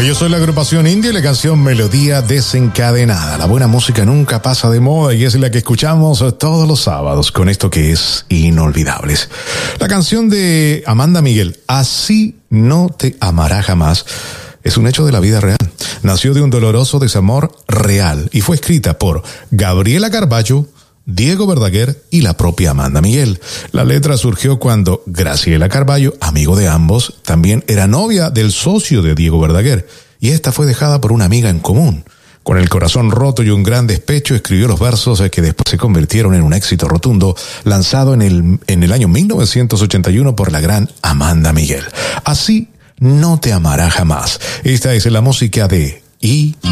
Yo soy la agrupación India y la canción Melodía Desencadenada. La buena música nunca pasa de moda y es la que escuchamos todos los sábados con esto que es Inolvidables. La canción de Amanda Miguel, Así no te amará jamás, es un hecho de la vida real. Nació de un doloroso desamor real y fue escrita por Gabriela Carballo, Diego Verdaguer y la propia Amanda Miguel. La letra surgió cuando Graciela Carballo, amigo de ambos, también era novia del socio de Diego Verdaguer, y esta fue dejada por una amiga en común. Con el corazón roto y un gran despecho, escribió los versos que después se convirtieron en un éxito rotundo, lanzado en el año 1981 por la gran Amanda Miguel. Así no te amará jamás. Esta es la música de